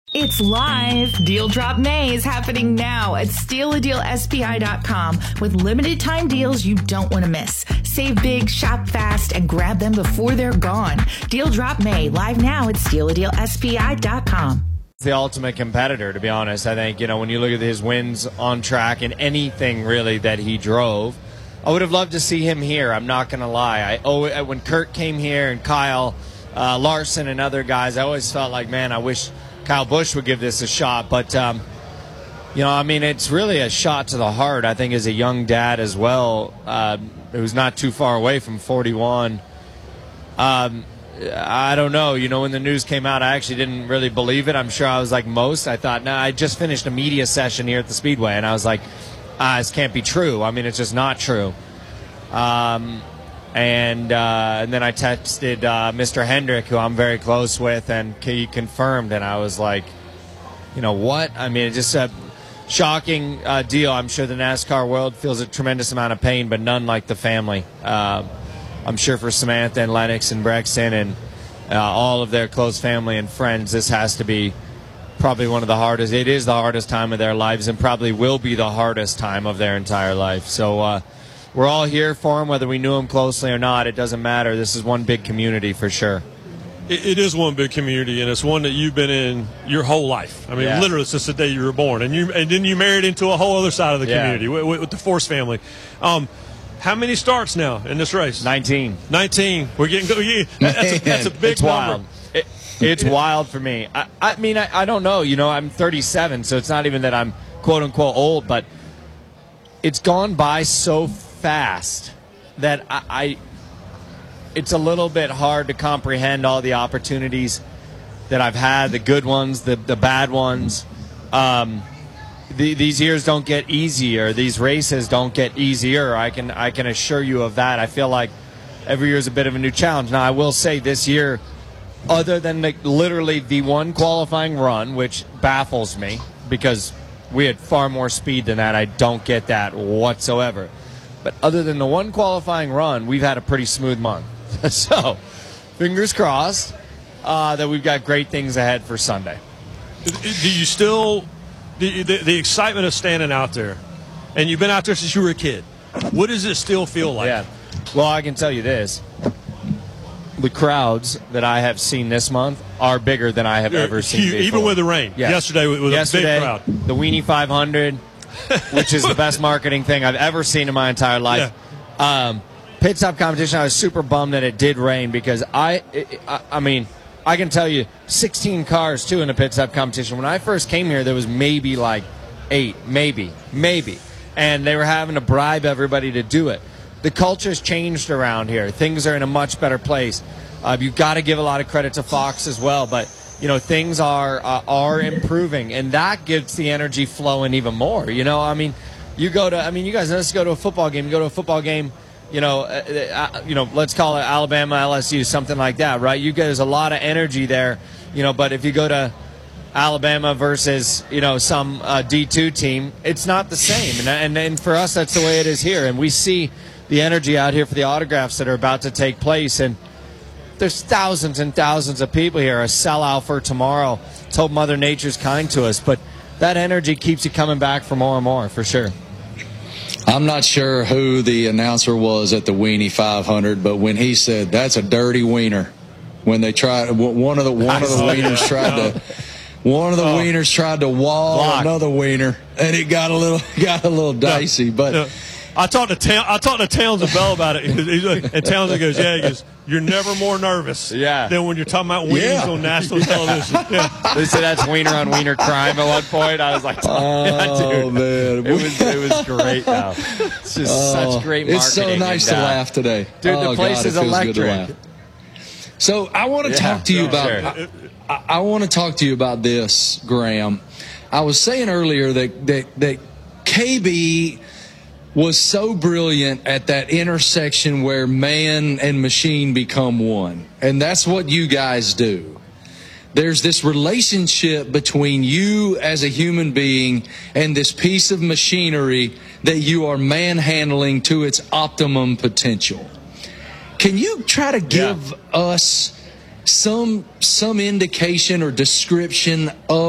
It's live. Deal Drop May is happening now at StealADealSPI.com with limited time deals you don't want to miss. Save big, shop fast, and grab them before they're gone. Deal Drop May live now at StealADealSPI.com. The ultimate competitor, to be honest. I think, when you look at his wins on track and anything really that he drove, I would have loved to see him here. I'm not going to lie. When Kurt came here and Kyle Larson and other guys, I always felt like, man, I wish Kyle Busch would give this a shot. But, it's really a shot to the heart, I think, as a young dad as well, who's not too far away from 41. I don't know. When the news came out, I actually didn't really believe it. I'm sure I was like most. I thought, I just finished a media session here at the Speedway, and I was like, this can't be true. It's just not true. And then I texted Mr. Hendrick, who I'm very close with, and he confirmed, and I was like, what? It's just a shocking deal. I'm sure the NASCAR world feels a tremendous amount of pain, but none like the family. I'm sure for Samantha and Lennox and Brexton and all of their close family and friends, this has to be probably one of the hardest. It is the hardest time of their lives and probably will be the hardest time of their entire life. So we're all here for them, whether we knew them closely or not. It doesn't matter. This is one big community for sure. It is one big community, and it's one that you've been in your whole life. Literally since the day you were born, and then you married into a whole other side of the community with the Force family. How many starts now in this race? 19. 19. We're getting that's a big it's wild. number. It's wild for me. I don't know. I'm 37, so it's not even that I'm quote unquote old, but it's gone by so fast that it's a little bit hard to comprehend all the opportunities that I've had, the good ones, the bad ones. These years don't get easier. These races don't get easier. I can assure you of that. I feel like every year is a bit of a new challenge. Now, I will say this year, other than literally the one qualifying run, which baffles me because we had far more speed than that. I don't get that whatsoever. But other than the one qualifying run, we've had a pretty smooth month. So, fingers crossed that we've got great things ahead for Sunday. Do you still... The excitement of standing out there, and you've been out there since you were a kid, what does it still feel like? Yeah. Well, I can tell you this. The crowds that I have seen this month are bigger than I have ever seen before. Even with the rain. Yes. Yesterday was a big crowd. The Weenie 500, which is the best marketing thing I've ever seen in my entire life. Yeah. Pit stop competition, I was super bummed that it did rain because I can tell you 16 cars, too, in the pit stop competition. When I first came here, there was maybe like 8, maybe. And they were having to bribe everybody to do it. The culture's changed around here. Things are in a much better place. You've got to give a lot of credit to Fox as well. But, things are improving, and that gets the energy flowing even more. You go to, you guys, let's go to a football game. You go to a football game, let's call it Alabama, LSU, something like that, right? There's a lot of energy there, but if you go to Alabama versus, some D2 team, it's not the same. And for us, that's the way it is here. And we see the energy out here for the autographs that are about to take place. And there's thousands and thousands of people here, a sellout for tomorrow. Let's hope Mother Nature's kind to us. But that energy keeps you coming back for more and more, for sure. I'm not sure who the announcer was at the Weenie 500, but when he said that's a dirty wiener, when they tried one of the wieners tried to wall another wiener, and it got a little dicey. But I talked to Townsend Bell about it, and Townsend goes, he goes, you're never more nervous than when you're talking about wieners on national television. Yeah. They said that's wiener on wiener crime at one point. I was like, dude, man. It was great, though. It's just such great marketing. It's so nice to laugh today. Dude, the place is electric. So I want to talk to you about I want to talk to you about this, Graham. I was saying earlier that KB was so brilliant at that intersection where man and machine become one. And that's what you guys do. There's this relationship between you as a human being and this piece of machinery that you are manhandling to its optimum potential. Can you try to give us some indication or description of